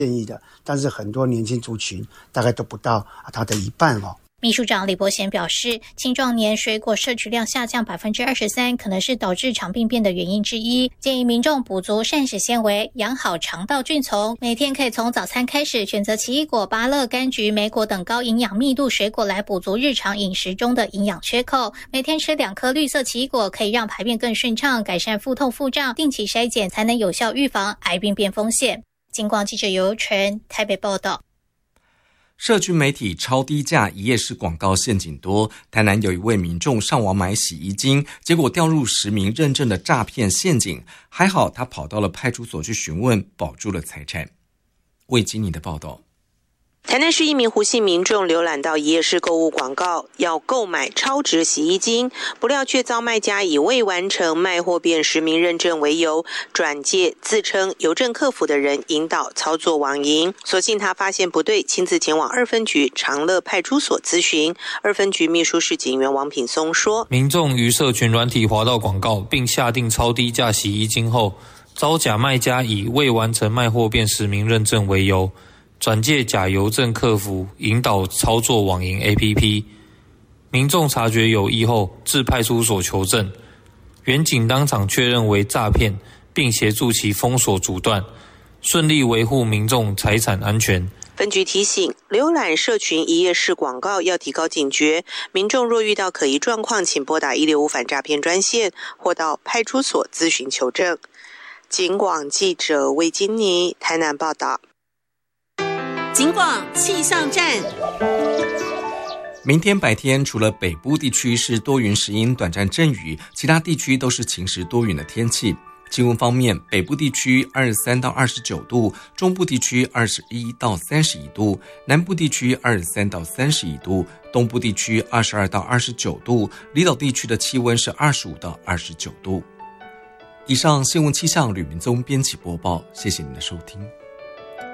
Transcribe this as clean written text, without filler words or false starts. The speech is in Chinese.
建议的，但是很多年轻族群大概都不到它的一半哦。 秘书长李伯贤表示，青壮年水果摄取量下降 23%， 可能是导致肠病变的原因之一。建议民众补足膳食纤维，养好肠道菌丛。每天可以从早餐开始，选择奇异果、芭乐、柑橘、莓果等高营养密度水果来补足日常饮食中的营养缺口。每天吃2颗绿色奇异果，可以让排便更顺畅，改善腹痛腹胀。定期筛检才能有效预防癌病变风险。警广记者尤纯台北报道。 社区媒体超低价一页式广告陷阱多，台南有一位民众上网买洗衣精，结果掉入实名认证的诈骗陷阱，还好他跑到了派出所去询问，保住了财产。魏金妮的报道。 台南市一名胡姓民众浏览到一页式购物广告，要购买超值洗衣精，不料却遭卖家以未完成卖货变实名认证为由，转介自称邮政客服的人引导操作网银。所幸他发现不对，亲自前往2分局长乐派出所咨询。2分局秘书室警员王品松说， 民众于社群软体滑到广告，并下定超低价洗衣精后，遭假卖家以未完成卖货变实名认证为由，转介假邮政客服引导操作网银 APP， 民众察觉有异后至派出所求证，员警当场确认为诈骗，并协助其封锁阻断，顺利维护民众财产安全。 分局提醒，浏览社群一页式广告要提高警觉，民众若遇到可疑状况，请拨打165反诈骗专线或到派出所咨询求证。警广记者魏金妮台南报道。 警广气象站。 明天白天除了北部地区是多云时阴短暂阵雨，其他地区都是晴时多云的天气。气温方面，北部地区23到29度，中部地区21到31度，南部地区23到31度，东部地区22到29度，离岛地区的气温是25到29度。以上新闻气象吕明宗编辑播报，谢谢您的收听。